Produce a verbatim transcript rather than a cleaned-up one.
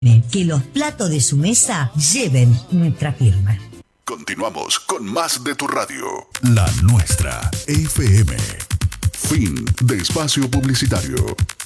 Que los platos de su mesa lleven nuestra firma. Continuamos con más de tu radio. La nuestra, F M. Fin de espacio publicitario.